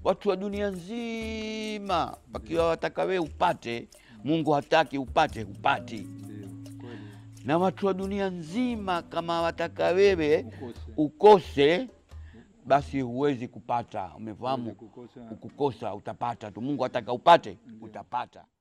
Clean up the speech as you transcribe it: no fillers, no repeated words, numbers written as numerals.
Watu wa dunia nzima wakiwa wataka wewe upate, Mungu hataki upate, hupati. Na watu wa dunia nzima kama wataka wewe ukose, basi huwezi kupata. Umefahamu? Ukukosa utapata tu. Mungu hataka upate, utapata.